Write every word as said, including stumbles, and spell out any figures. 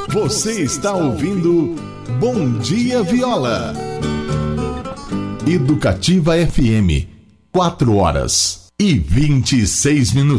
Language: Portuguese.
Você está ouvindo Bom Dia Viola. Educativa F M, quatro horas e vinte e seis minutos.